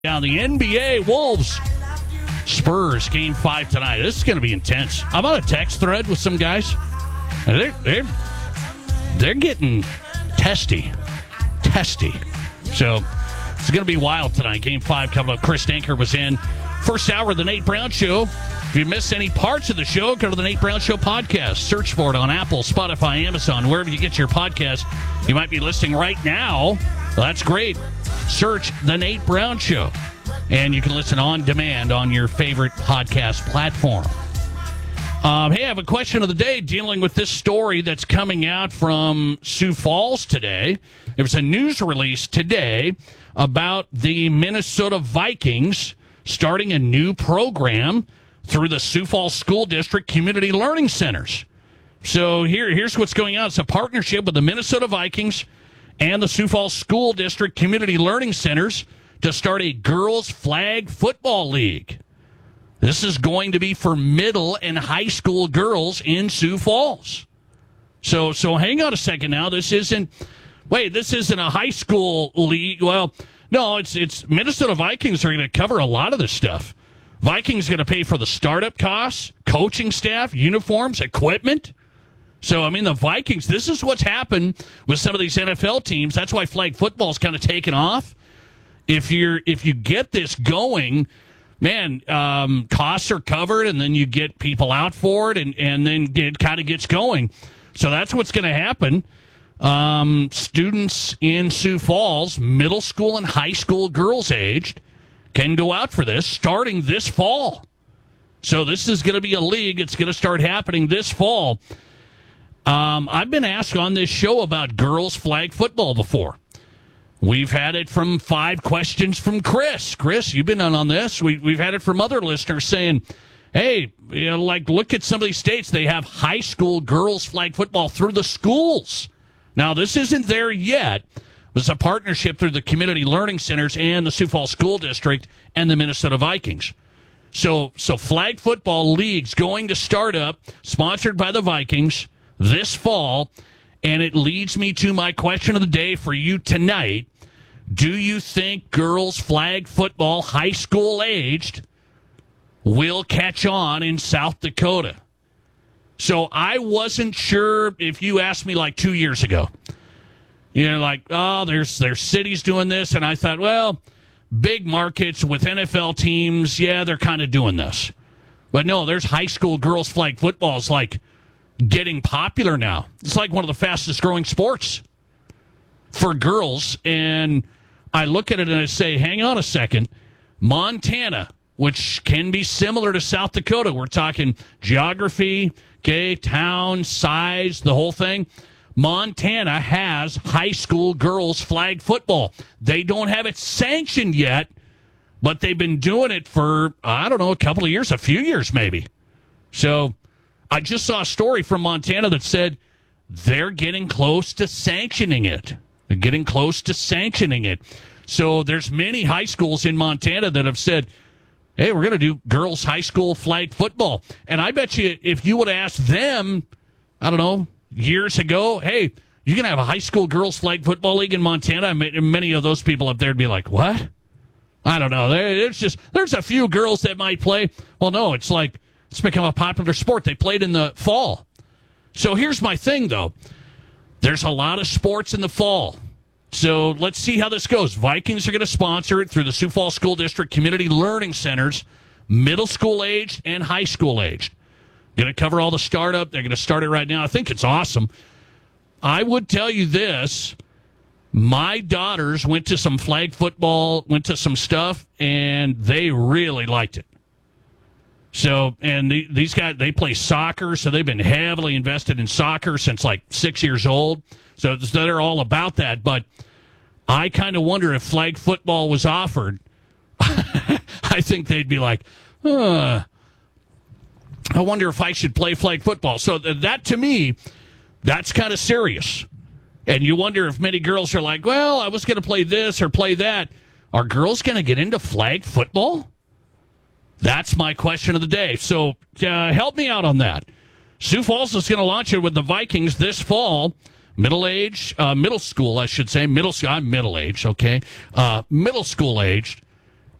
Now, the NBA Wolves Spurs Game 5 tonight. This is going to be intense. I'm on a text thread with some guys. And they're getting testy. So it's going to be wild tonight. Game 5 coming up. Chris Danker was in. First hour of the Nate Brown Show. If you missed any parts of the show, go to the Nate Brown Show podcast. Search for it on Apple, Spotify, Amazon, wherever you get your podcast. You might be listening right now. Well, that's great. Search The Nate Brown Show. And you can listen on demand on your favorite podcast platform. Hey, I have a question of the day dealing with this story that's coming out from Sioux Falls today. There was a news release today about the Minnesota Vikings starting a new program through the Sioux Falls School District Community Learning Centers. So here's what's going on. It's a partnership with the Minnesota Vikings and the Sioux Falls School District Community Learning Centers to start a girls' flag football league. This is going to be for middle and high school girls in Sioux Falls. So hang on a second now. This isn't a high school league. Well, no, it's Minnesota Vikings are going to cover a lot of this stuff. Vikings going to pay for the startup costs, coaching staff, uniforms, equipment. So, I mean, the Vikings, this is what's happened with some of these NFL teams. That's why flag football's kind of taken off. If you get this going, man, costs are covered, and then you get people out for it, and then it kind of gets going. So that's what's going to happen. Students in Sioux Falls, middle school and high school girls aged, can go out for this starting this fall. So this is going to be a league. It's going to start happening this fall. I've been asked on this show about girls flag football before. We've had it from 5 questions from Chris. Chris, you've been on this. We've had it from other listeners saying, hey, look at some of these states. They have high school girls flag football through the schools. Now, this isn't there yet. It was a partnership through the Community Learning Centers and the Sioux Falls School District and the Minnesota Vikings. So flag football leagues going to start up, sponsored by the Vikings this fall, and it leads me to my question of the day for you tonight. Do you think girls flag football, high school aged, will catch on in South Dakota? So I wasn't sure if you asked me like 2 years ago. There's cities doing this, and I thought, well, big markets with NFL teams, yeah, they're kind of doing this. But no, there's high school girls flag football is like getting popular now. It's like one of the fastest growing sports for girls. And I look at it and I say, hang on a second. Montana, which can be similar to South Dakota, we're talking geography, okay, town, size, the whole thing. Montana has high school girls flag football. They don't have it sanctioned yet, but they've been doing it for, I don't know, a few years maybe. So I just saw a story from Montana that said they're getting close to sanctioning it. So there's many high schools in Montana that have said, hey, we're going to do girls high school flag football. And I bet you if you would have asked them, I don't know, years ago, hey, you're going to have a high school girls flag football league in Montana, many of those people up there would be like, what? I don't know. There's a few girls that might play. Well, no, it's become a popular sport. They played in the fall. So here's my thing, though. There's a lot of sports in the fall. So let's see how this goes. Vikings are going to sponsor it through the Sioux Falls School District Community Learning Centers, middle school aged and high school aged. Going to cover all the startup. They're going to start it right now. I think it's awesome. I would tell you this. My daughters went to some flag football, went to some stuff, and they really liked it. So, and these guys, they play soccer, so they've been heavily invested in soccer since like 6 years old. So they're all about that. But I kind of wonder if flag football was offered. I think they'd be like, I wonder if I should play flag football. So that, to me, that's kind of serious. And you wonder if many girls are like, well, I was going to play this or play that. Are girls going to get into flag football? That's my question of the day. So help me out on that. Sioux Falls is going to launch it with the Vikings this fall. Middle school, I should say. I'm middle-aged, okay? Middle school aged